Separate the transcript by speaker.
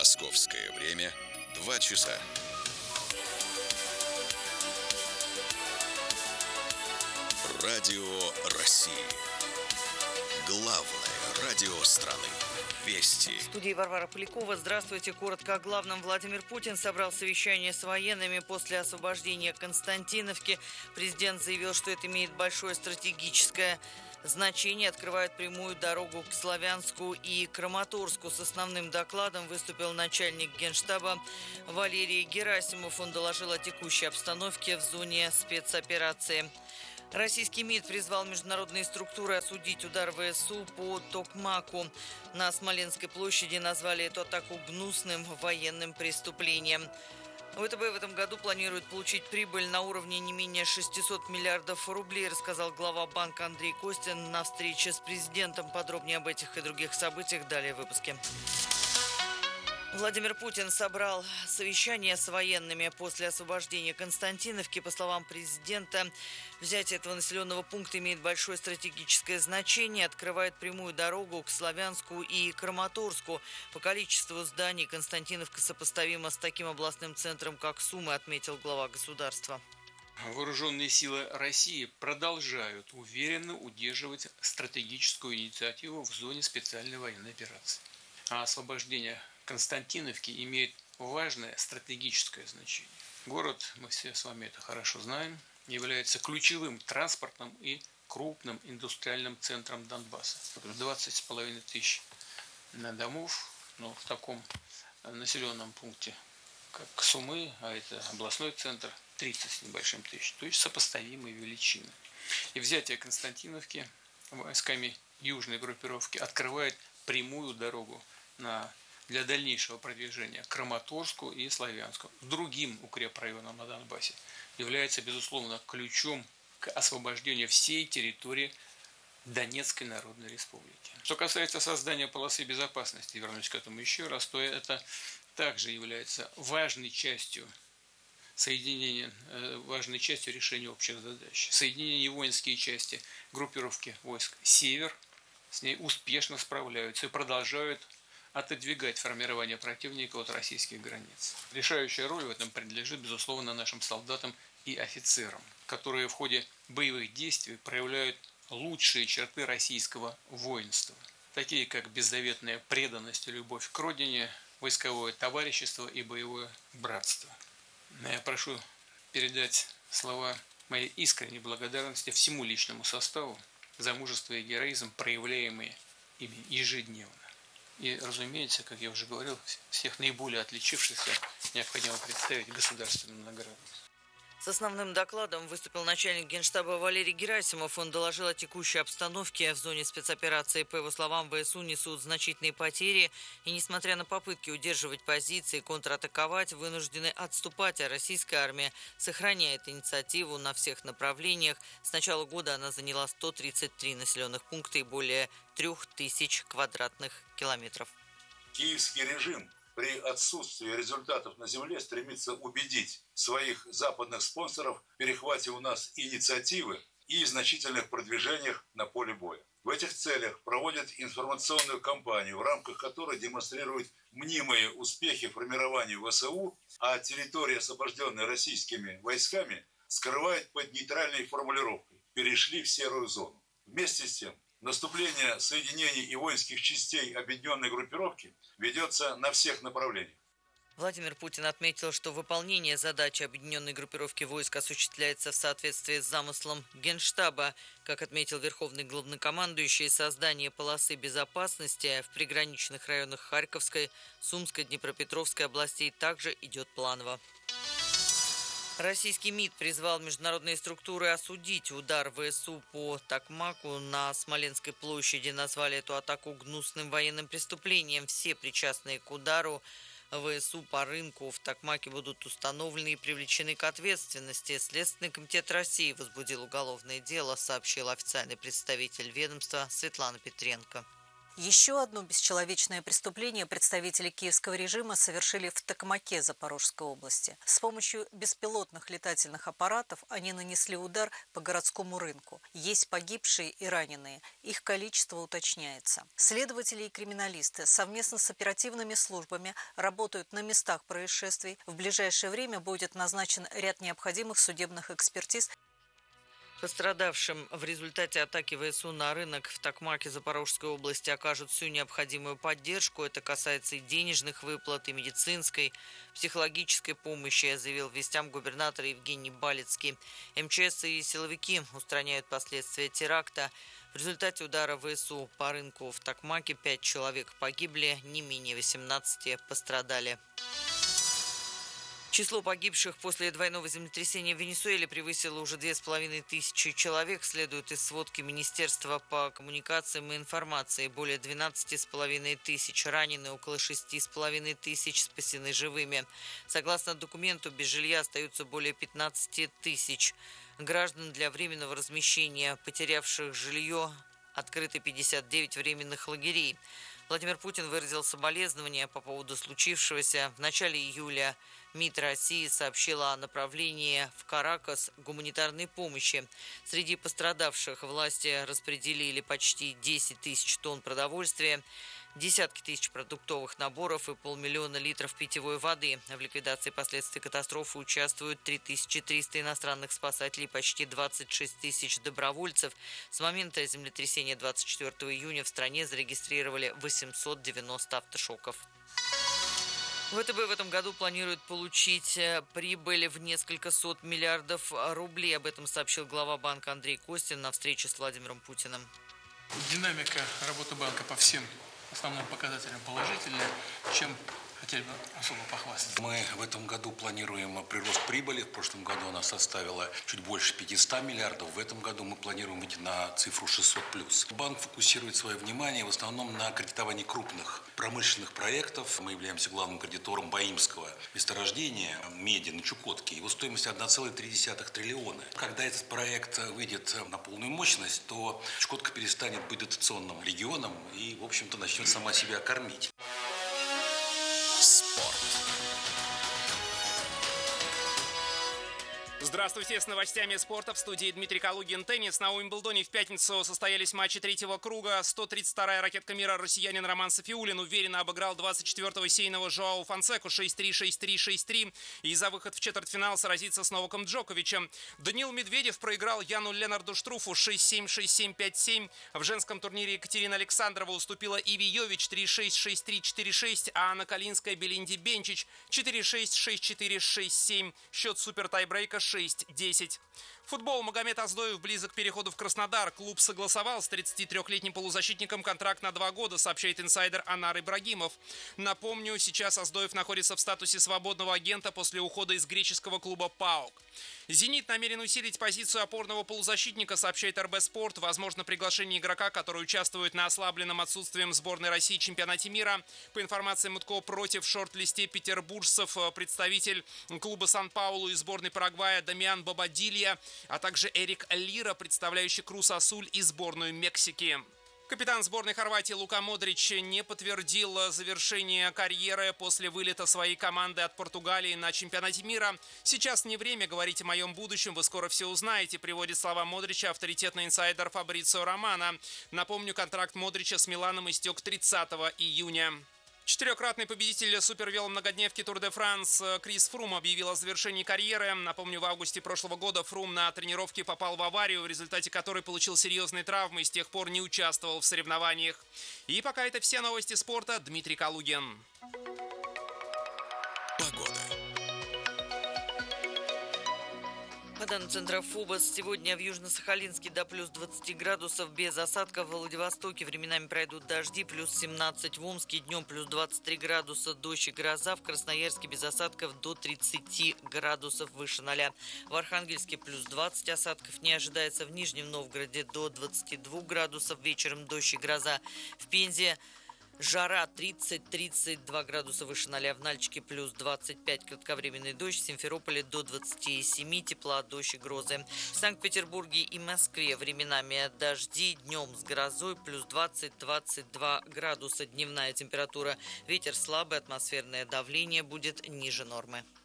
Speaker 1: Московское время 2 часа. Радио России. Главное радио страны. Вести.
Speaker 2: В студии Варвара Полякова. Здравствуйте. Коротко о главном. Владимир Путин собрал совещание с военными после освобождения Константиновки. Президент заявил, что это имеет большое стратегическое значение, открывает прямую дорогу к Славянску и Краматорску. С основным докладом выступил начальник Генштаба Валерий Герасимов. Он доложил о текущей обстановке в зоне спецоперации. Российский МИД призвал международные структуры осудить удар ВСУ по Токмаку. На Смоленской площади назвали эту атаку гнусным военным преступлением. ВТБ в этом году планирует получить прибыль на уровне не менее 600 миллиардов рублей, рассказал глава банка Андрей Костин на встрече с президентом. Подробнее об этих и других событиях далее в выпуске. Владимир Путин собрал совещание с военными после освобождения Константиновки. По словам президента, взятие этого населенного пункта имеет большое стратегическое значение, открывает прямую дорогу к Славянску и Краматорску. По количеству зданий Константиновка сопоставима с таким областным центром, как Сумы, отметил глава государства.
Speaker 3: Вооруженные силы России продолжают уверенно удерживать стратегическую инициативу в зоне специальной военной операции. А освобождение Константиновки имеет важное стратегическое значение. Город, мы все с вами это хорошо знаем, является ключевым транспортным и крупным индустриальным центром Донбасса. 20,5 тысяч домов, но в таком населенном пункте, как Сумы, а это областной центр, 30 с небольшим тысяч, то есть сопоставимые величины. И взятие Константиновки войсками южной группировки открывает прямую дорогу для дальнейшего продвижения к Краматорску и Славянску, другим укрепрайонам на Донбассе, является, безусловно, ключом к освобождению всей территории Донецкой Народной Республики. Что касается создания полосы безопасности, вернусь к этому еще раз, то это также является важной частью решения общих задач. Соединение воинские части группировки войск «Север» с ней успешно справляются и продолжают отодвигать формирование противника от российских границ. Решающая роль в этом принадлежит, безусловно, нашим солдатам и офицерам, которые в ходе боевых действий проявляют лучшие черты российского воинства, такие как беззаветная преданность и любовь к родине, войсковое товарищество и боевое братство. Я прошу передать слова моей искренней благодарности всему личному составу за мужество и героизм, проявляемые ими ежедневно. И, разумеется, как я уже говорил, всех наиболее отличившихся необходимо представить государственную награду.
Speaker 2: С основным докладом выступил начальник Генштаба Валерий Герасимов. Он доложил о текущей обстановке в зоне спецоперации. По его словам, ВСУ несут значительные потери и, несмотря на попытки удерживать позиции, контратаковать, вынуждены отступать, а российская армия сохраняет инициативу на всех направлениях. С начала года она заняла 133 населенных пункта и более 3000 квадратных километров.
Speaker 4: Киевский режим при отсутствии результатов на земле стремится убедить своих западных спонсоров в перехвате у нас инициативы и значительных продвижениях на поле боя. В этих целях проводят информационную кампанию, в рамках которой демонстрируют мнимые успехи формирования ВСУ, а территории, освобожденные российскими войсками, скрывают под нейтральной формулировкой «перешли в серую зону». Вместе с тем, наступление соединений и воинских частей объединенной группировки ведется на всех направлениях.
Speaker 2: Владимир Путин отметил, что выполнение задачи объединенной группировки войск осуществляется в соответствии с замыслом Генштаба. Как отметил верховный главнокомандующий, создание полосы безопасности в приграничных районах Харьковской, Сумской, Днепропетровской областей также идет планово. Российский МИД призвал международные структуры осудить удар ВСУ по Токмаку. На Смоленской площади назвали эту атаку гнусным военным преступлением. Все причастные к удару ВСУ по рынку в Токмаке будут установлены и привлечены к ответственности. Следственный комитет России возбудил уголовное дело, сообщил официальный представитель ведомства Светлана Петренко.
Speaker 5: Еще одно бесчеловечное преступление представители киевского режима совершили в Токмаке Запорожской области. С помощью беспилотных летательных аппаратов они нанесли удар по городскому рынку. Есть погибшие и раненые. Их количество уточняется. Следователи и криминалисты совместно с оперативными службами работают на местах происшествий. В ближайшее время будет назначен ряд необходимых судебных экспертиз.
Speaker 2: Пострадавшим в результате атаки ВСУ на рынок в Токмаке Запорожской области окажут всю необходимую поддержку. Это касается и денежных выплат, и медицинской, психологической помощи, заявил вестям губернатор Евгений Балицкий. МЧС и силовики устраняют последствия теракта. В результате удара ВСУ по рынку в Токмаке 5 человек погибли, не менее 18 пострадали. Число погибших после двойного землетрясения в Венесуэле превысило уже 2500 человек, следует из сводки Министерства по коммуникациям и информации. Более 12 500 ранены, около 6 500 спасены живыми. Согласно документу, без жилья остаются более 15 тысяч граждан для временного размещения. Потерявших жилье открыты 59 временных лагерей. Владимир Путин выразил соболезнования по поводу случившегося. В начале июля МИД России сообщила о направлении в Каракас гуманитарной помощи. Среди пострадавших власти распределили почти 10 тысяч тонн продовольствия, десятки тысяч продуктовых наборов и 500 000 литров питьевой воды. В ликвидации последствий катастрофы участвуют 3300 иностранных спасателей, почти 26 тысяч добровольцев. С момента землетрясения 24 июня в стране зарегистрировали 890 автошоков. ВТБ в этом году планирует получить прибыль в несколько сот миллиардов рублей. Об этом сообщил глава банка Андрей Костин на встрече с Владимиром Путиным.
Speaker 3: Динамика работы банка по всем основным показателям положительная, чем хотели бы особо похвастаться.
Speaker 6: Мы в этом году планируем прирост прибыли. В прошлом году она составила чуть больше 500 миллиардов. В этом году мы планируем выйти на цифру 600+. Банк фокусирует свое внимание в основном на кредитовании крупных промышленных проектов. Мы являемся главным кредитором Баимского месторождения меди на Чукотке. Его стоимость 1,3 триллиона. Когда этот проект выйдет на полную мощность, то Чукотка перестанет быть дотационным регионом и, в общем-то, начнет сама себя кормить.
Speaker 1: Спорт.
Speaker 7: Здравствуйте, с новостями спорта в студии Дмитрий Калугин. Теннис. На Уимблдоне в пятницу состоялись матчи третьего круга. 132-я ракетка мира россиянин Роман Софиуллин уверенно обыграл 24-го сейного Жоау Фонсеку 6-3, 6-3, 6-3. И за выход в четвертьфинал сразится с Новаком Джоковичем. Даниил Медведев проиграл Яну Ленарду Штруфу 6-7, 6-7, 5-7. В женском турнире Екатерина Александрова уступила Иви Йович 3-6, 6-3, 4-6. А Анна Калинская Белинди Бенчич 4-6, 6-4, 6-7. Счет супер-тайбрейка 6-10. Футбол. Магомед Аздоев близок к переходу в Краснодар. Клуб согласовал с 33-летним полузащитником контракт на 2 года, сообщает инсайдер Анар Ибрагимов. Напомню, сейчас Аздоев находится в статусе свободного агента после ухода из греческого клуба ПАОК. «Зенит» намерен усилить позицию опорного полузащитника, сообщает РБ Спорт. Возможно приглашение игрока, который участвует на ослабленном отсутствием сборной России чемпионате мира. По информации Мутко, против в шорт-листе петербуржцев представитель клуба Сан-Паулу и сборной Парагвая Дамиан Бобадилья, а также Эрик Лира, представляющий Крус-Асуль и сборную Мексики. Капитан сборной Хорватии Лука Модрич не подтвердил завершение карьеры после вылета своей команды от Португалии на чемпионате мира. «Сейчас не время говорить о моем будущем, вы скоро все узнаете», приводит слова Модрича авторитетный инсайдер Фабрицио Романо. Напомню, контракт Модрича с Миланом истек 30 июня. 4-кратный победитель супервеломногодневки Тур де Франс Крис Фрум объявил о завершении карьеры. Напомню, в августе прошлого года Фрум на тренировке попал в аварию, в результате которой получил серьезные травмы и с тех пор не участвовал в соревнованиях. И пока это все новости спорта. Дмитрий Калугин.
Speaker 1: Погода.
Speaker 2: По данным Центра ФОБОС, сегодня в Южно-Сахалинске до плюс 20 градусов без осадков. В Владивостоке временами пройдут дожди, плюс 17 в Омске, днем плюс 23 градуса, дождь и гроза. В Красноярске без осадков до 30 градусов выше 0. В Архангельске плюс 20 осадков не ожидается. В Нижнем Новгороде до 22 градусов, вечером дождь и гроза. В Пензе Жара 30-32 градуса выше 0, в Нальчике плюс 25, кратковременный дождь, в Симферополе до 27, тепла, дождь и грозы. В Санкт-Петербурге и Москве временами дожди, днем с грозой плюс 20-22 градуса, дневная температура, ветер слабый, атмосферное давление будет ниже нормы.